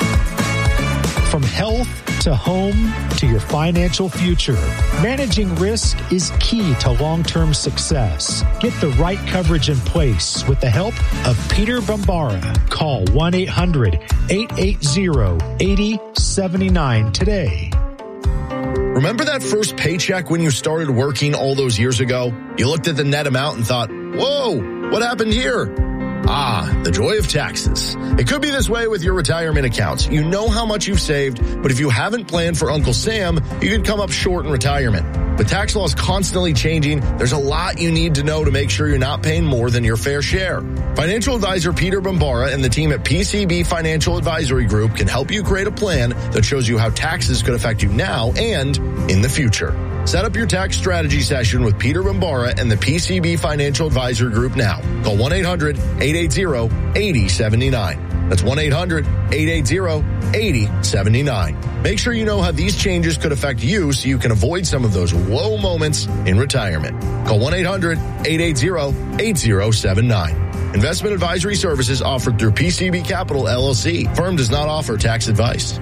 From health to home to your financial future, managing risk is key to long-term success. Get the right coverage in place with the help of Peter Bombara. Call one eight hundred eight eight zero eight zero seven nine today. Remember that first paycheck when you started working all those years ago? You looked at the net amount and thought, whoa, what happened here? Ah, the joy of taxes. It could be this way with your retirement accounts. You know how much you've saved, but if you haven't planned for Uncle Sam, you could come up short in retirement. With tax laws constantly changing, there's a lot you need to know to make sure you're not paying more than your fair share. Financial advisor Peter Bombara and the team at P C B Financial Advisory Group can help you create a plan that shows you how taxes could affect you now and in the future. Set up your tax strategy session with Peter Bombara and the P C B Financial Advisory Group now. Call one eight hundred eight eight zero eight zero seven nine. That's one eight hundred eight eight zero eight zero seven nine. Make sure you know how these changes could affect you so you can avoid some of those low moments in retirement. Call one eight hundred eight eight zero eight zero seven nine. Investment advisory services offered through P C B Capital, L L C. Firm does not offer tax advice.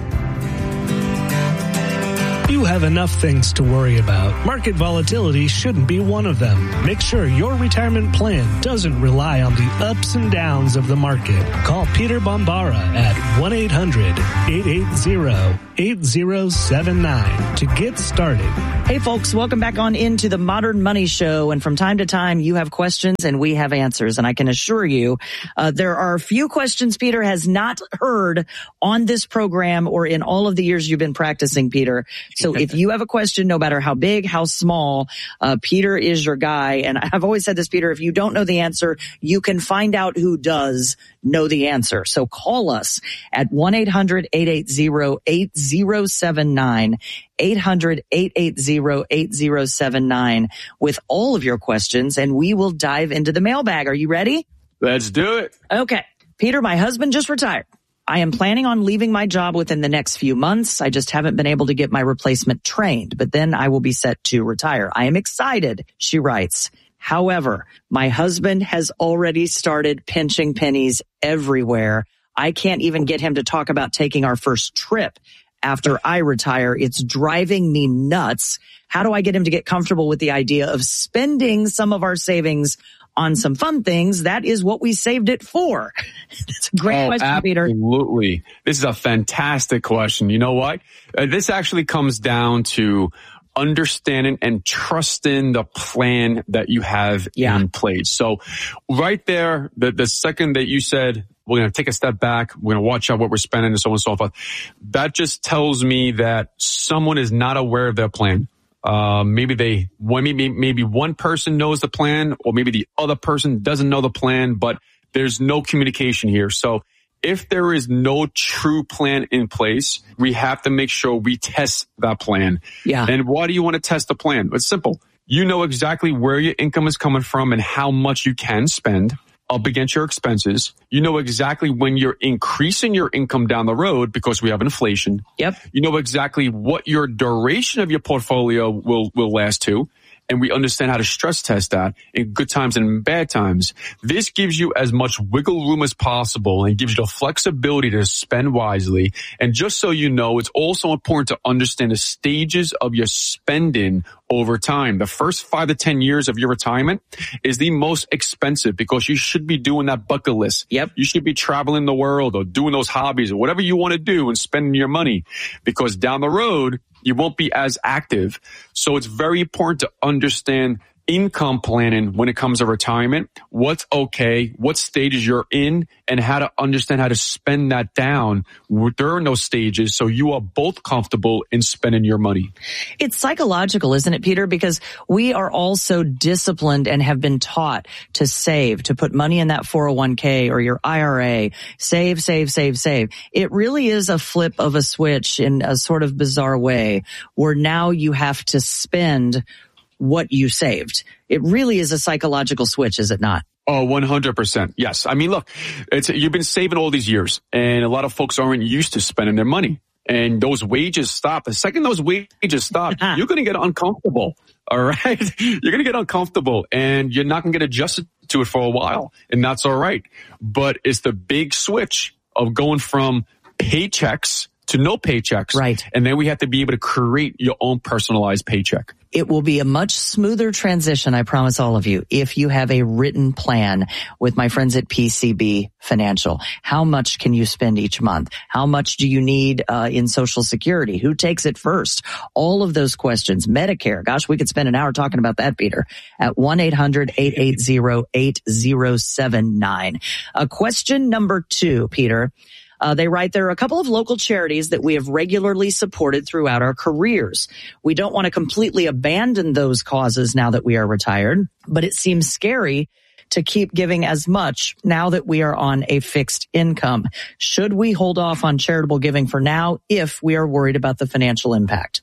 You have enough things to worry about. Market volatility shouldn't be one of them. Make sure your retirement plan doesn't rely on the ups and downs of the market. Call Peter Bombara at one eight hundred eight eight zero eight zero seven nine to get started. Hey folks, welcome back on into the Modern Money Show. And from time to time, you have questions and we have answers. And I can assure you, uh, there are a few questions Peter has not heard on this program or in all of the years you've been practicing, Peter. So if you have a question, no matter how big, how small, uh, Peter is your guy. And I've always said this, Peter, if you don't know the answer, you can find out who does know the answer. So call us at one eight hundred eight eight zero eight zero seven nine, eight hundred eight eight zero eight zero seven nine with all of your questions, and we will dive into the mailbag. Are you ready? Let's do it. Okay. Peter, my husband just retired. I am planning on leaving my job within the next few months. I just haven't been able to get my replacement trained, but then I will be set to retire. I am excited, she writes. However, my husband has already started pinching pennies everywhere. I can't even get him to talk about taking our first trip after I retire. It's driving me nuts. How do I get him to get comfortable with the idea of spending some of our savings on some fun things? That is what we saved it for. That's a great oh, question, Peter. Absolutely. This is a fantastic question. You know what? Uh, this actually comes down to understanding and trusting the plan that you have yeah. in place. So right there, the, the second that you said, we're going to take a step back, we're going to watch out what we're spending and so on and so forth, that just tells me that someone is not aware of their plan. Uh, maybe they, maybe, maybe one person knows the plan, or maybe the other person doesn't know the plan, but there's no communication here. So if there is no true plan in place, we have to make sure we test that plan. Yeah. And why do you want to test the plan? It's simple. You know exactly where your income is coming from and how much you can spend up against your expenses. You know exactly when you're increasing your income down the road because we have inflation. Yep. You know exactly what your duration of your portfolio will, will last to. And we understand how to stress test that in good times and in bad times. This gives you as much wiggle room as possible and gives you the flexibility to spend wisely. And just so you know, it's also important to understand the stages of your spending over time. The first five to ten years of your retirement is the most expensive because you should be doing that bucket list. Yep. You should be traveling the world or doing those hobbies or whatever you want to do and spending your money, because down the road, you won't be as active. So it's very important to understand income planning when it comes to retirement, what's okay, what stages you're in, and how to understand how to spend that down during those stages so you are both comfortable in spending your money. It's psychological, isn't it, Peter? Because we are all so disciplined and have been taught to save, to put money in that four oh one k or your I R A, save, save, save, save. It really is a flip of a switch in a sort of bizarre way where now you have to spend what you saved. It really is a psychological switch, is it not? Oh, one hundred percent. Yes. I mean, look, it's, you've been saving all these years and a lot of folks aren't used to spending their money, and those wages stop. The second those wages stop, you're going to get uncomfortable. All right. You're going to get uncomfortable and you're not going to get adjusted to it for a while. And that's all right. But it's the big switch of going from paychecks to no paychecks. Right. And then we have to be able to create your own personalized paycheck. It will be a much smoother transition, I promise all of you, if you have a written plan with my friends at P C B Financial. How much can you spend each month? How much do you need uh, in Social Security? Who takes it first? All of those questions. Medicare. Gosh, we could spend an hour talking about that, Peter, at one eight hundred eight eight zero eight zero seven nine. Uh, question number two, Peter. Uh, they write, there are a couple of local charities that we have regularly supported throughout our careers. We don't want to completely abandon those causes now that we are retired, but it seems scary to keep giving as much now that we are on a fixed income. Should we hold off on charitable giving for now if we are worried about the financial impact?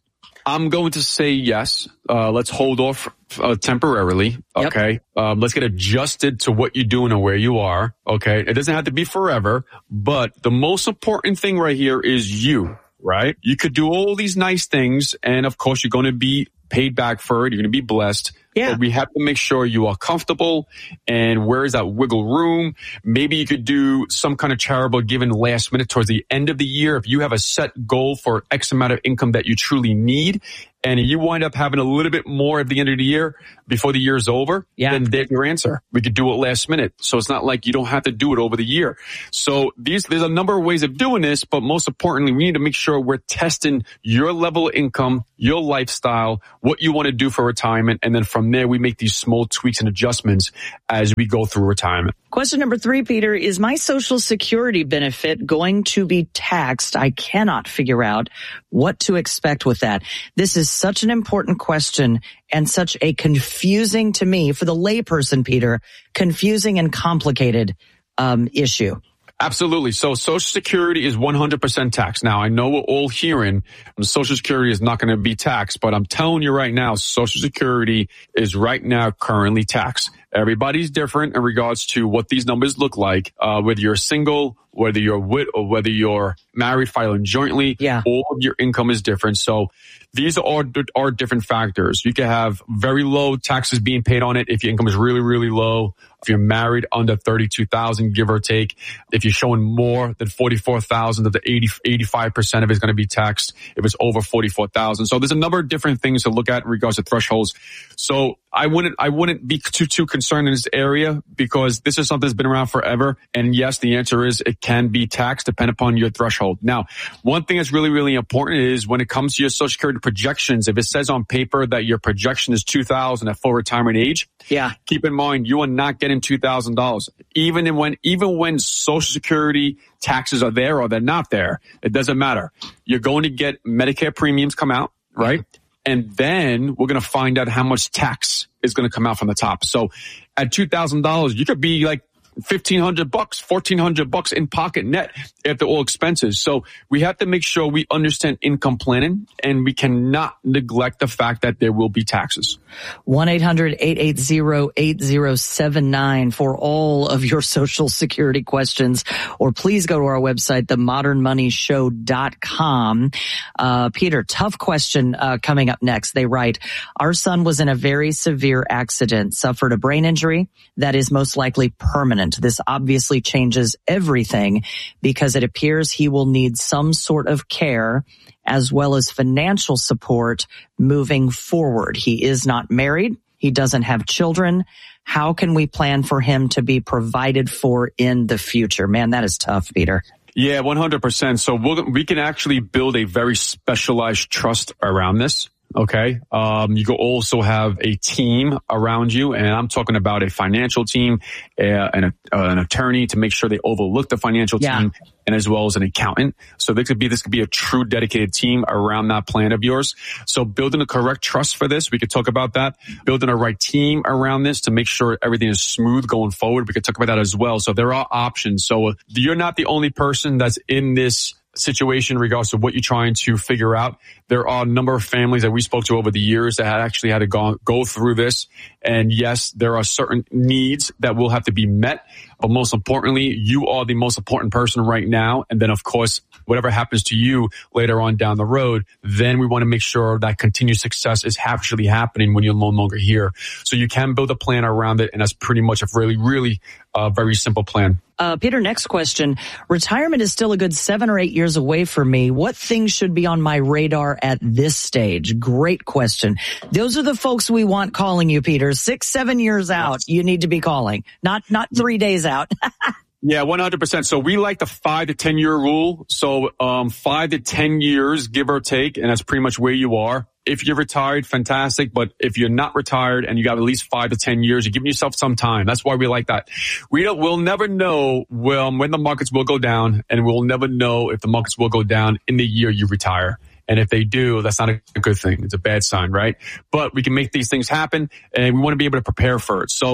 I'm going to say yes. Uh, let's hold off uh, temporarily. Okay. Yep. Um, let's get adjusted to what you're doing and where you are. Okay. It doesn't have to be forever, but the most important thing right here is you, right? You could do all these nice things. And of course, you're going to be paid back for it. You're going to be blessed. Yeah. But we have to make sure you are comfortable. And where is that wiggle room? Maybe you could do some kind of charitable giving last minute towards the end of the year. If you have a set goal for X amount of income that you truly need, and you wind up having a little bit more at the end of the year before the year is over, yeah. then there's your answer. We could do it last minute. So it's not like you don't have to do it over the year. So these, there's a number of ways of doing this, but most importantly, we need to make sure we're testing your level of income, your lifestyle, what you want to do for retirement. And then from there, we make these small tweaks and adjustments as we go through retirement. Question number three, Peter, is my Social Security benefit going to be taxed? I cannot figure out what to expect with that. This is such an important question and such a confusing, to me, for the layperson, Peter, confusing and complicated um, issue. Absolutely. So Social Security is one hundred percent taxed. Now, I know we're all hearing Social Security is not going to be taxed, but I'm telling you right now, Social Security is right now currently taxed. Everybody's different in regards to what these numbers look like, uh, whether you're single, whether you're with, or whether you're married, filing jointly. Yeah. All of your income is different. So these are, are different factors. You can have very low taxes being paid on it if your income is really, really low. If you're married under thirty-two thousand, give or take. If you're showing more than forty-four thousand, the eighty, eighty-five percent of it is going to be taxed if it's over forty-four thousand. So there's a number of different things to look at in regards to thresholds. So I wouldn't, I wouldn't be too, too concerned in this area because this is something that's been around forever. And yes, the answer is it can be taxed depending upon your threshold. Now, one thing that's really, really important is when it comes to your Social Security projections, if it says on paper that your projection is two thousand at full retirement age, yeah, keep in mind you are not getting two thousand dollars. Even when, even when Social Security taxes are there or they're not there, it doesn't matter. You're going to get Medicare premiums come out, right? And then we're going to find out how much tax is going to come out from the top. So at two thousand dollars, you could be like fifteen hundred bucks, fourteen hundred bucks in pocket net after all expenses. So we have to make sure we understand income planning and we cannot neglect the fact that there will be taxes. one eight hundred eight eight zero eight zero seven nine for all of your Social Security questions, or please go to our website, the modern money show dot com. Uh, Peter, tough question uh, coming up next. They write, our son was in a very severe accident, suffered a brain injury that is most likely permanent. This obviously changes everything because it appears he will need some sort of care as well as financial support moving forward. He is not married. He doesn't have children. How can we plan for him to be provided for in the future? Man, that is tough, Peter. Yeah, one hundred percent. So we'll, we can actually build a very specialized trust around this. Okay. Um, you can also have a team around you, and I'm talking about a financial team, uh, and a, uh, an attorney to make sure they overlook the financial yeah. team, and as well as an accountant. So this could be, this could be a true dedicated team around that plan of yours. So building the correct trust for this, we could talk about that. Building a right team around this to make sure everything is smooth going forward. We could talk about that as well. So there are options. So you're not the only person that's in this situation in regards to what you're trying to figure out. There are a number of families that we spoke to over the years that had actually had to go, go through this. And yes, there are certain needs that will have to be met. But most importantly, you are the most important person right now. And then, of course, whatever happens to you later on down the road, then we want to make sure that continued success is actually happening when you're no longer here. So you can build a plan around it. And that's pretty much a really, really uh, very simple plan. Uh, Peter, next question. Retirement is still a good seven or eight years away for me. What things should be on my radar at this stage? Great question. Those are the folks we want calling you, Peter. Six, seven years out, you need to be calling, not, not three days out. Yeah, one hundred percent. So we like the five to ten year rule. So, um, five to ten years, give or take. And that's pretty much where you are. If you're retired, fantastic. But if you're not retired and you got at least five to ten years, you're giving yourself some time. That's why we like that. We don't, we'll never know when, when the markets will go down, and we'll never know if the markets will go down in the year you retire. And if they do, that's not a good thing. It's a bad sign, right? But we can make these things happen, and we want to be able to prepare for it. So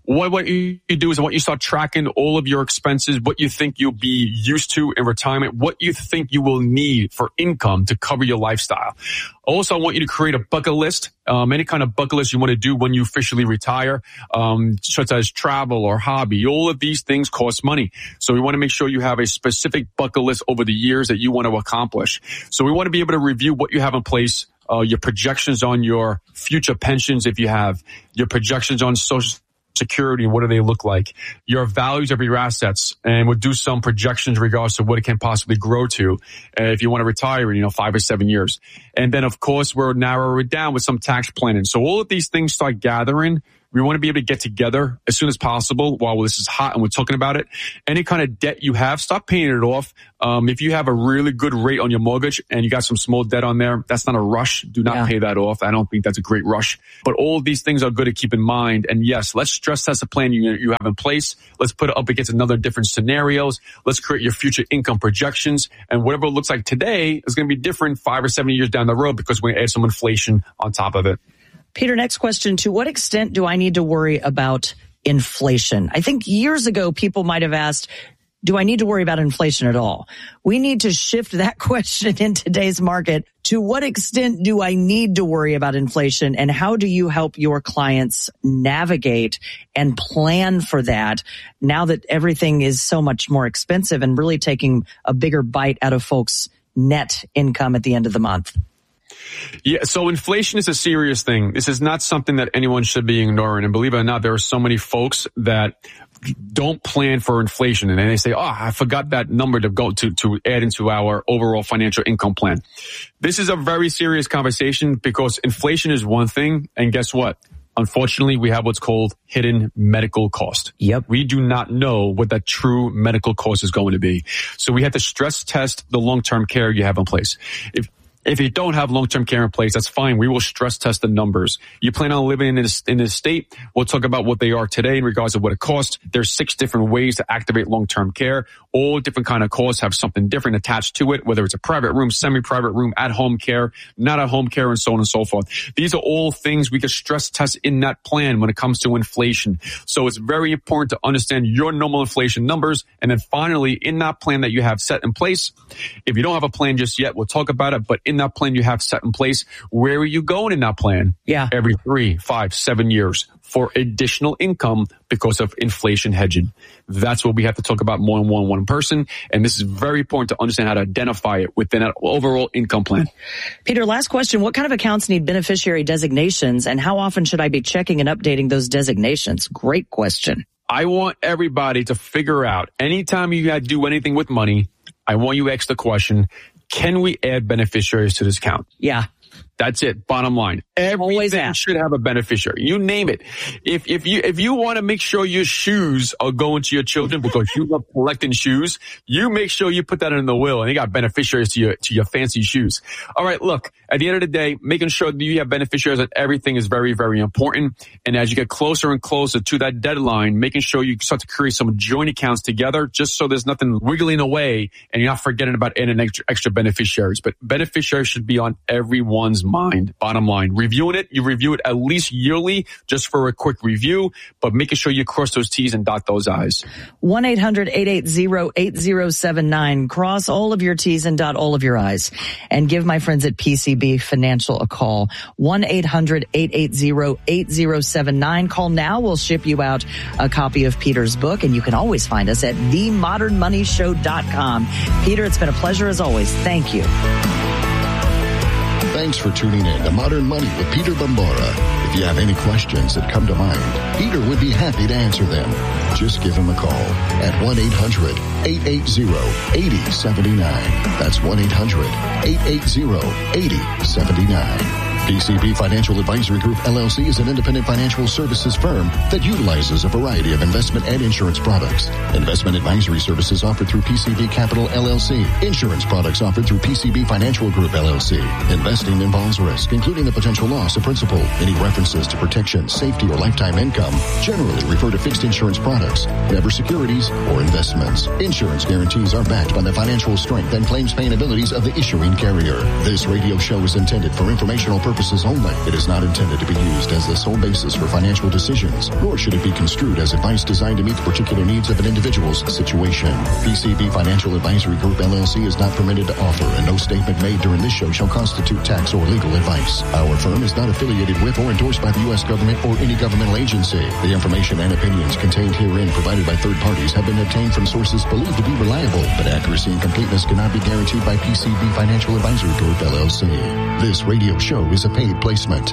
What, what you do is I want you to start tracking all of your expenses, what you think you'll be used to in retirement, what you think you will need for income to cover your lifestyle. Also, I want you to create a bucket list, um, any kind of bucket list you want to do when you officially retire, um, such as travel or hobby. All of these things cost money. So we want to make sure you have a specific bucket list over the years that you want to accomplish. So we want to be able to review what you have in place, uh, your projections on your future pensions if you have, your projections on social security, what do they look like, your values of your assets, and we'll do some projections in regards to what it can possibly grow to uh, if you want to retire in, you know, five or seven years. And then, of course, we'll narrow it down with some tax planning. So all of these things start gathering. We want to be able to get together as soon as possible while this is hot and we're talking about it. Any kind of debt you have, stop paying it off. Um, if you have a really good rate on your mortgage and you got some small debt on there, that's not a rush. Do not yeah. pay that off. I don't think that's a great rush. But all of these things are good to keep in mind. And yes, let's stress test the plan you, you have in place. Let's put it up against another different scenarios. Let's create your future income projections. And whatever it looks like today is going to be different five or seven years down the road because we're going to add some inflation on top of it. Peter, next question. To what extent do I need to worry about inflation? I think years ago, people might have asked, do I need to worry about inflation at all? We need to shift that question in today's market. To what extent do I need to worry about inflation, and how do you help your clients navigate and plan for that now that everything is so much more expensive and really taking a bigger bite out of folks' net income at the end of the month? Yeah, so inflation is a serious thing. This is not something that anyone should be ignoring. And believe it or not, there are so many folks that don't plan for inflation. And then they say, oh, I forgot that number to go to, to add into our overall financial income plan. This is a very serious conversation because inflation is one thing. And guess what? Unfortunately, we have what's called hidden medical cost. Yep. We do not know what that true medical cost is going to be. So we have to stress test the long-term care you have in place. If If you don't have long-term care in place, that's fine. We will stress test the numbers. You plan on living in this, in this state, we'll talk about what they are today in regards to what it costs. There's six different ways to activate long-term care. All different kind of costs have something different attached to it, whether it's a private room, semi-private room, at-home care, not at-home care, and so on and so forth. These are all things we can stress test in that plan when it comes to inflation. So it's very important to understand your normal inflation numbers. And then finally, in that plan that you have set in place, if you don't have a plan just yet, we'll talk about it, but in that plan you have set in place, where are you going in that plan? Yeah. Every three, five, seven years for additional income because of inflation hedging. That's what we have to talk about more than one one person. And this is very important to understand how to identify it within an overall income plan. Peter, last question. What kind of accounts need beneficiary designations, and how often should I be checking and updating those designations? Great question. I want everybody to figure out, anytime you do anything with money, I want you to ask the question, can we add beneficiaries to this account? Yeah. That's it. Bottom line. Everything should have a beneficiary. You name it. If, if you, if you want to make sure your shoes are going to your children because you love collecting shoes, you make sure you put that in the will and you got beneficiaries to your, to your fancy shoes. All right. Look, at the end of the day, making sure that you have beneficiaries and everything is very, very important. And as you get closer and closer to that deadline, making sure you start to create some joint accounts together just so there's nothing wiggling away and you're not forgetting about adding extra, extra beneficiaries. But beneficiaries should be on everyone's mind. Bottom line, reviewing it, you review it at least yearly just for a quick review, but making sure you cross those T's and dot those I's. one eight hundred eight eight zero eight zero seven nine. Cross all of your T's and dot all of your I's. And give my friends at P C B Financial a call. one eight hundred eight eight zero eight zero seven nine. Call now. We'll ship you out a copy of Peter's book, and you can always find us at the modern money show dot com. Peter, it's been a pleasure as always. Thank you. Thanks for tuning in to Modern Money with Peter Bambara. If you have any questions that come to mind, Peter would be happy to answer them. Just give him a call at one eight hundred eight eight zero eight zero seven nine. That's one eight hundred eight eight zero eight zero seven nine. P C B Financial Advisory Group, L L C is an independent financial services firm that utilizes a variety of investment and insurance products. Investment advisory services offered through P C B Capital, L L C. Insurance products offered through P C B Financial Group, L L C. Investing involves risk, including the potential loss of principal. Any references to protection, safety, or lifetime income generally refer to fixed insurance products, never securities or investments. Insurance guarantees are backed by the financial strength and claims paying abilities of the issuing carrier. This radio show is intended for informational purposes purposes only. It is not intended to be used as the sole basis for financial decisions, nor should it be construed as advice designed to meet the particular needs of an individual's situation. P C B Financial Advisory Group, L L C is not permitted to offer, and no statement made during this show shall constitute tax or legal advice. Our firm is not affiliated with or endorsed by the U S government or any governmental agency. The information and opinions contained herein provided by third parties have been obtained from sources believed to be reliable, but accuracy and completeness cannot be guaranteed by P C B Financial Advisory Group, L L C. This radio show is a paid placement.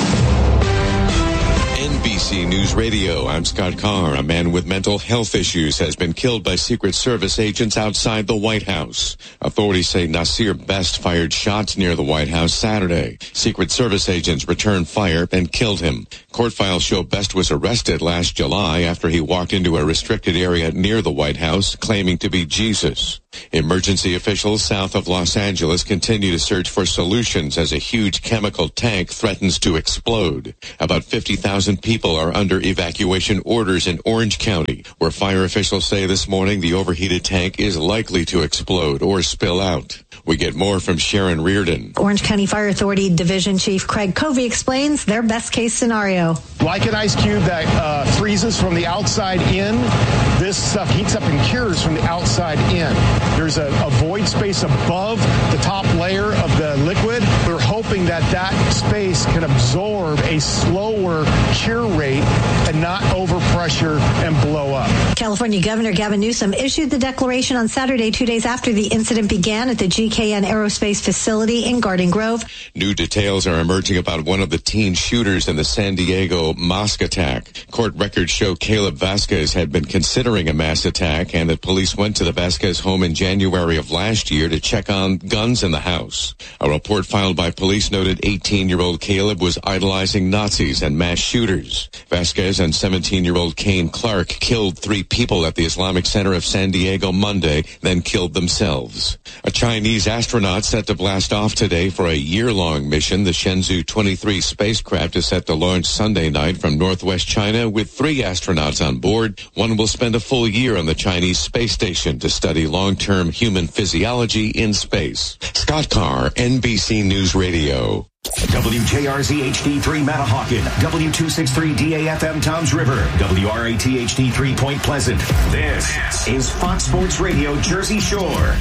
N B C News Radio, I'm Scott Carr. A man with mental health issues has been killed by Secret Service agents outside the White House. Authorities say Nasir Best fired shots near the White House Saturday. Secret Service agents returned fire and killed him. Court files show Best was arrested last July after he walked into a restricted area near the White House claiming to be Jesus. Emergency officials south of Los Angeles continue to search for solutions as a huge chemical tank threatens to explode. About fifty thousand people are under evacuation orders in Orange County, where fire officials say this morning the overheated tank is likely to explode or spill out. We get more from Sharon Reardon. Orange County Fire Authority Division Chief Craig Covey explains their best case scenario. Like an ice cube that uh, freezes from the outside in, this stuff heats up and cures from the outside in. There's a, a void space above the top layer of the liquid. We're hoping that that space can absorb a slower cure rate and not overpressure and blow up. California Governor Gavin Newsom issued the declaration on Saturday, two days after the incident began at the G K N Aerospace Facility in Garden Grove. New details are emerging about one of the teen shooters in the San Diego mosque attack. Court records show Caleb Vasquez had been considering a mass attack and that police went to the Vasquez home in January of last year to check on guns in the house. A report filed by police noted eighteen-year-old Caleb was idolizing Nazis and mass shooters. Vasquez and seventeen-year-old Kane Clark killed three people at the Islamic Center of San Diego Monday, then killed themselves. A Chinese astronaut set to blast off today for a year-long mission. The Shenzhou twenty-three spacecraft is set to launch Sunday night from northwest China with three astronauts on board. One will spend a full year on the Chinese space station to study long-term human physiology in space. Scott Carr, N B C News Radio. W J R Z H D three Matahawkin, W two sixty-three D A F M Toms River, W R A T H D three Point Pleasant. This is Fox Sports Radio Jersey Shore.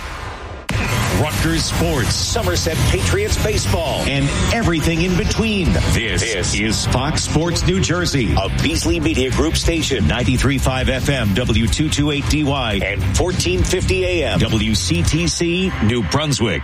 Rutgers Sports, Somerset Patriots Baseball, and everything in between. This, this is Fox Sports New Jersey, a Beasley Media Group station, ninety-three point five F M, W two twenty-eight D Y, and fourteen fifty A M, W C T C, New Brunswick.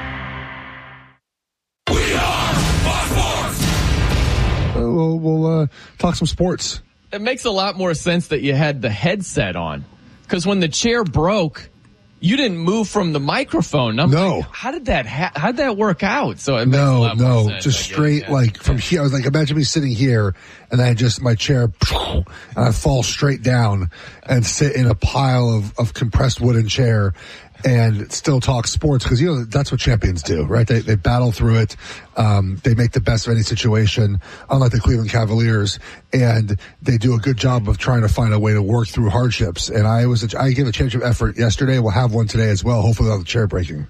We are Fox Sports. Uh, we'll we'll uh, talk some sports. It makes a lot more sense that you had the headset on, because when the chair broke, you didn't move from the microphone. I'm no. Like, how did that ha- how did that work out? So it no, makes a lot no, more sense, just straight yeah. like from here. I was like, imagine me sitting here and I just my chair and I fall straight down and sit in a pile of, of compressed wooden chair and still talk sports, because you know that's what champions do, right? They they battle through it. Um, they make the best of any situation, unlike the Cleveland Cavaliers, and they do a good job of trying to find a way to work through hardships. And I was a, I gave a championship effort yesterday. We'll have one today as well. Hopefully, without the chair breaking.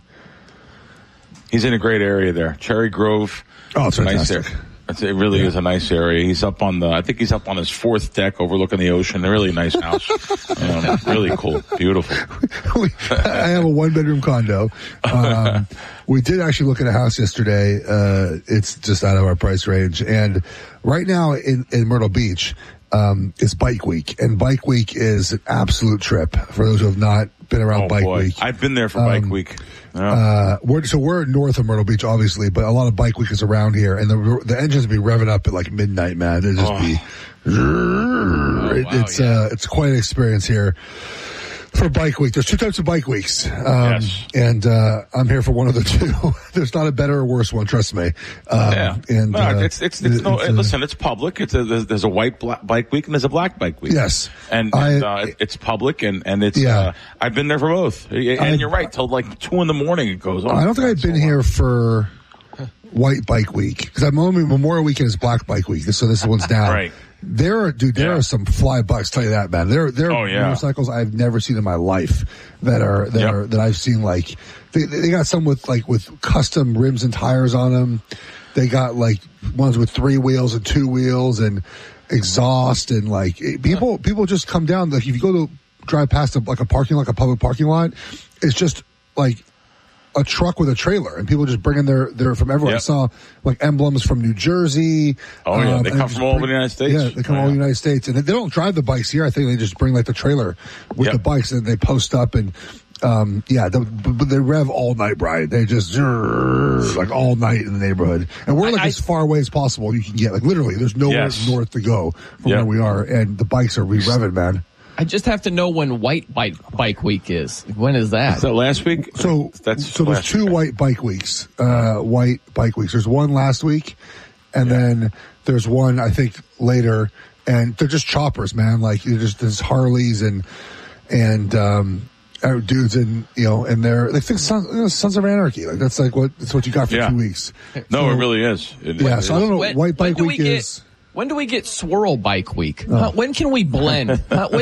He's in a great area there, Cherry Grove. Oh, it's fantastic. Nice area. It really yeah. is a nice area. He's up on the, I think he's up on his fourth deck overlooking the ocean. A really nice house. um, really cool. Beautiful. we, I have a one bedroom condo. Um, we did actually look at a house yesterday. Uh, it's just out of our price range. And right now in, in Myrtle Beach, um, it's Bike Week, and Bike Week is an absolute trip for those who have not been around oh, Bike boy. Week. I've been there for um, Bike Week. Yeah. Uh, we're, so we're north of Myrtle Beach, obviously, but a lot of Bike Week is around here, and the the engines be revving up at like midnight, man. They just oh. be, oh, it, wow, it's yeah. uh, it's quite an experience here for Bike Week. There's two types of Bike Weeks, um, yes. and uh, I'm here for one of the two. There's not a better or worse one, trust me. Um, yeah, and no, uh, it's it's, it's, it's no. uh, listen, it's public. It's a, there's, there's a white black Bike Week and there's a black Bike Week. Yes, and, I, and uh, it's public and and it's. Yeah. Uh, I've been there for both, and I, you're right. Till like two in the morning it goes on. I don't think I've been so here for White Bike Week, because I'm only Memorial Weekend is Black Bike Week, so this one's down. Right. There are, dude, there yeah. are some fly bikes, tell you that, man. There, there are oh, yeah. motorcycles I've never seen in my life that are, that yep. are, that I've seen, like, they, they got some with, like, with custom rims and tires on them. They got like ones with three wheels and two wheels and exhaust and like it, people people just come down. Like if you go to drive past a, like a parking like a public parking lot, it's just like a truck with a trailer, and people just bring in their they're from everywhere. Yep. I saw like emblems from New Jersey. Oh yeah, um, they come from all over the United States. Yeah, they come oh, all over yeah. the United States, and they, they don't drive the bikes here. I think they just bring like the trailer with yep. the bikes, and they post up and. Um, yeah, the, but they rev all night, Brian. They just like all night in the neighborhood, and we're like I, as far away as possible you can get. Like literally, there's nowhere yes. north to go from yep. where we are, and the bikes are re-revving, man. I just have to know when White Bike Bike Week is. When is that? Is that last week? So that's so there's two week. White Bike Weeks. Uh, White Bike Weeks. There's one last week, and yeah. then there's one I think later, and they're just choppers, man. Like they're just there's Harleys and and um, dudes and you know and they're they think Sons, you know, Sons of Anarchy. Like that's like what that's what you got for yeah. two weeks. No, so, it really is. It, yeah, it so is. I don't know. When, White Bike when Week we is. Get- When do we get Swirl Bike Week? Oh. Uh, when can we blend? Uh, when